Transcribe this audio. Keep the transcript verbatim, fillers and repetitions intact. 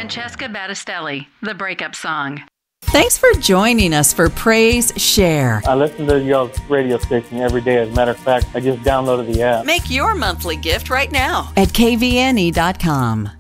Francesca Battistelli, The Breakup Song. Thanks for joining us for Praise Share. I listen to y'all's radio station every day. As a matter of fact, I just downloaded the app. Make your monthly gift right now at K V N E dot com.